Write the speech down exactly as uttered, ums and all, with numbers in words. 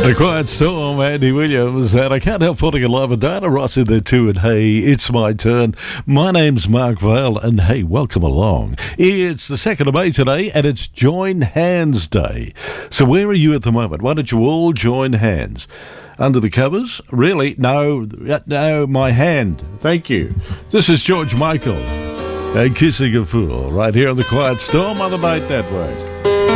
The Quiet Storm, Andy Williams, and I can't help falling in love with Diana Ross in there too, and hey, it's my turn. My name's Mark Vale, and hey, welcome along. It's the second of May today, and it's Join Hands Day. So where are you at the moment? Why don't you all join hands? Under the covers? Really? No, no, my hand. Thank you. This is George Michael and Kissing a Fool, right here on the Quiet Storm on the Night Network.